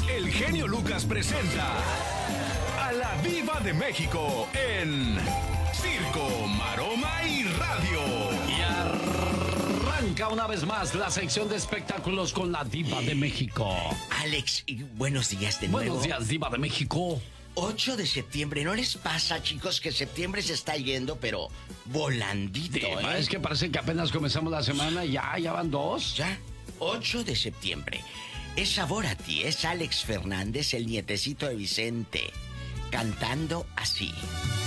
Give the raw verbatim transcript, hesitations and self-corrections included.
el genio Lucas presenta a la Diva de México en Circo, Maroma y Radio. Y arranca una vez más la sección de espectáculos con la Diva de México. Alex, buenos días de nuevo. Buenos días, Diva de México. ocho de septiembre, ¿no les pasa, chicos, que septiembre se está yendo, pero volandito, Diva, eh? es que parece que apenas comenzamos la semana y ya, ya van dos. Ya, ocho de septiembre. Es Sabor a Ti, es Alex Fernández, el nietecito de Vicente, cantando así.